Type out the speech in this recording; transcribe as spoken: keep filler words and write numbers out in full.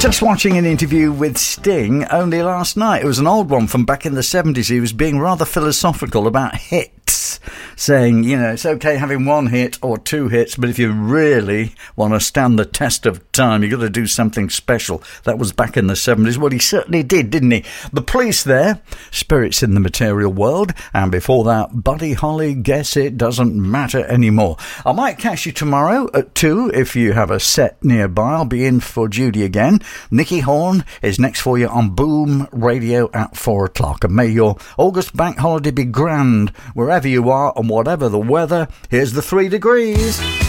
Just watching an interview with Sting only last night. It was an old one from back in the seventies. He was being rather philosophical about hits, saying, you know, it's okay having one hit or two hits, but if you really want to stand the test of time, you've got to do something special. That was back in the seventies. Well, he certainly did, didn't he? The Police there, Spirits in the Material World, and before that, Buddy Holly, Guess It Doesn't Matter Anymore. I might catch you tomorrow at two if you have a set nearby. I'll be in for Judy again. Nicky Horn is next for you on Boom Radio at four o'clock. And may your August bank holiday be grand wherever you are and whatever the weather. Here's the three degrees.